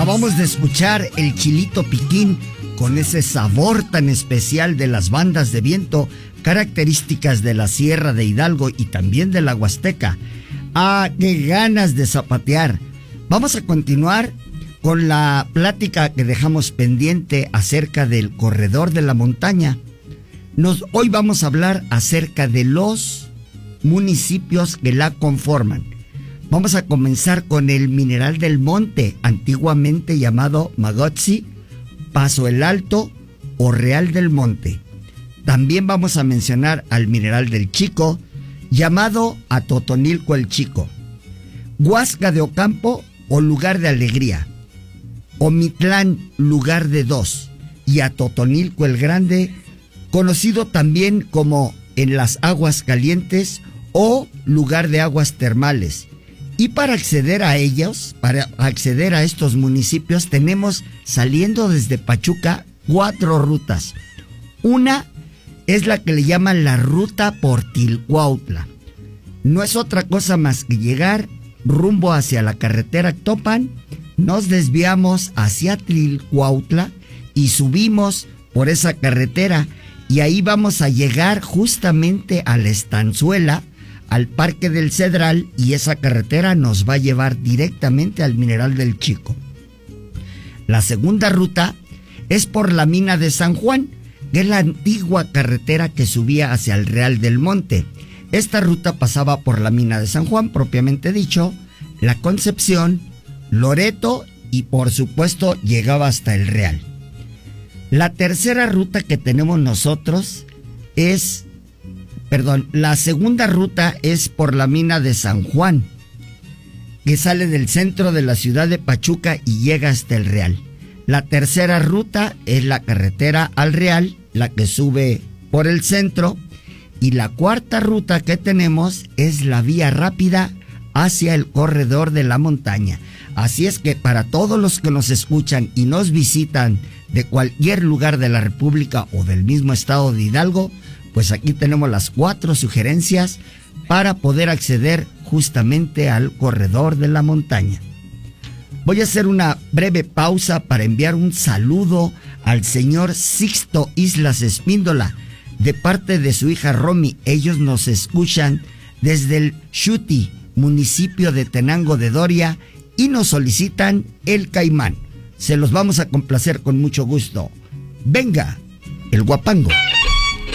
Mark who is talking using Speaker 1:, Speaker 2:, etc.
Speaker 1: Acabamos de escuchar el chilito piquín con ese sabor tan especial de las bandas de viento, características de la Sierra de Hidalgo y también de la Huasteca. ¡Ah, qué ganas de zapatear! Vamos a continuar con la plática que dejamos pendiente acerca del corredor de la montaña. Hoy vamos a hablar acerca de los municipios que la conforman. Vamos a comenzar con el Mineral del Monte, antiguamente llamado Magotzi, Paso el Alto o Real del Monte. También vamos a mencionar al Mineral del Chico, llamado Atotonilco el Chico, Huasca de Ocampo o Lugar de Alegría, Omitlán, Lugar de Dos, y Atotonilco el Grande, conocido también como En las Aguas Calientes o Lugar de Aguas Termales. Y para acceder a ellos, para acceder a estos municipios, tenemos, saliendo desde Pachuca, 4 rutas. Una es la que le llaman la ruta por Tilcuautla. No es otra cosa más que llegar rumbo hacia la carretera Actopan, nos desviamos hacia Tilcuautla y subimos por esa carretera y ahí vamos a llegar justamente a la estanzuela, al Parque del Cedral, y esa carretera nos va a llevar directamente al Mineral del Chico. La segunda ruta es por la mina de San Juan, que es la antigua carretera que subía hacia el Real del Monte. Esta ruta pasaba por la mina de San Juan, propiamente dicho, La Concepción, Loreto y por supuesto llegaba hasta el Real. La tercera ruta que tenemos nosotros la segunda ruta es por la mina de San Juan, que sale del centro de la ciudad de Pachuca y llega hasta el Real. La tercera ruta es la carretera al Real, la que sube por el centro. Y la cuarta ruta que tenemos es la vía rápida hacia el corredor de la montaña. Así es que para todos los que nos escuchan y nos visitan de cualquier lugar de la República o del mismo estado de Hidalgo, pues aquí tenemos las 4 sugerencias para poder acceder justamente al corredor de la montaña. Voy a hacer una breve pausa para enviar un saludo al señor Sixto Islas Espíndola, de parte de su hija Romy. Ellos nos escuchan desde el Xuti, municipio de Tenango de Doria, y nos solicitan el Caimán. Se los vamos a complacer con mucho gusto. Venga, el guapango.